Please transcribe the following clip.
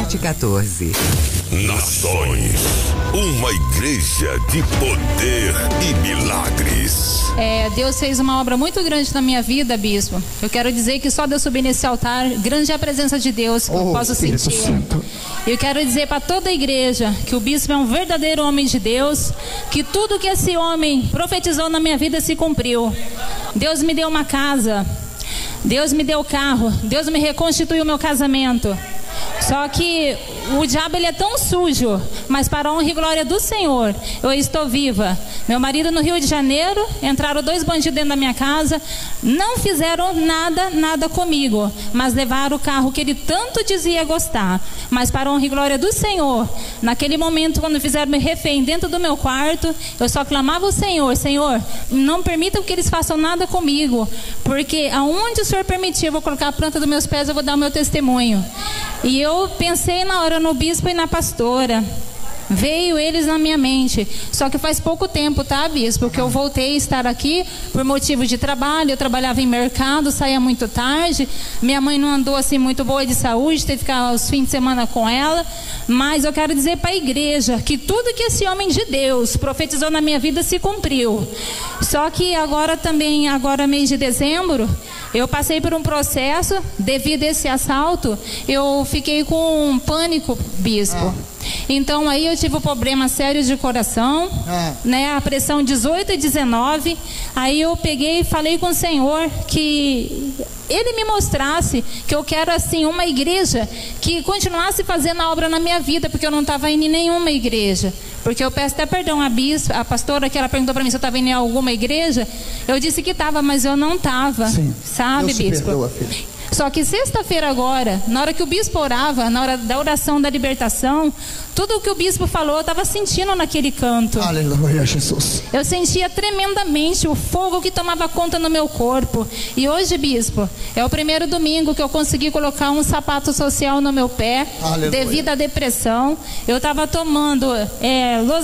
3714. Nações, uma igreja de poder e milagres. Deus fez uma obra muito grande na minha vida, bispo. Eu quero dizer que só de eu subir nesse altar, grande é a presença de Deus que eu posso sentir. Eu quero dizer para toda a igreja que o bispo é um verdadeiro homem de Deus, que tudo que esse homem profetizou na minha vida se cumpriu. Deus me deu uma casa, Deus me deu carro, Deus me reconstituiu meu casamento. Só que o diabo, ele é tão sujo, mas para a honra e glória do Senhor, eu estou viva. Meu marido no Rio de Janeiro, entraram 2 bandidos dentro da minha casa, não fizeram nada comigo, mas levaram o carro que ele tanto dizia gostar. Mas para a honra e glória do Senhor, naquele momento quando fizeram me refém dentro do meu quarto, eu só clamava ao Senhor: Senhor, não permita que eles façam nada comigo, porque aonde o Senhor permitir, eu vou colocar a planta dos meus pés, eu vou dar o meu testemunho. E eu pensei na hora no bispo e na pastora. Veio eles na minha mente. Só que faz pouco tempo, tá, bispo? Que eu voltei a estar aqui por motivo de trabalho. Eu trabalhava em mercado, saía muito tarde. Minha mãe não andou assim muito boa de saúde, teve que ficar os fins de semana com ela. Mas eu quero dizer para a igreja que tudo que esse homem de Deus profetizou na minha vida se cumpriu. Só que agora também, mês de dezembro, eu passei por um processo. Devido a esse assalto, eu fiquei com um pânico, bispo. Então aí eu tive um problema sério de coração, né? A pressão 18 e 19. Aí eu peguei e falei com o Senhor que Ele me mostrasse que eu quero assim uma igreja que continuasse fazendo a obra na minha vida, porque eu não estava indo em nenhuma igreja. Porque eu peço até perdão à bispa, a pastora, que ela perguntou para mim se eu estava indo em alguma igreja. Eu disse que estava, mas eu não estava. Sabe, bispo? Perdoa, filho. Só que sexta-feira agora, na hora que o bispo orava, na hora da oração da libertação, tudo o que o bispo falou, eu estava sentindo naquele canto. Aleluia, Jesus. Eu sentia tremendamente o fogo que tomava conta no meu corpo. E hoje, bispo, é o primeiro domingo que eu consegui colocar um sapato social no meu pé. Aleluia. Devido à depressão. Eu estava tomando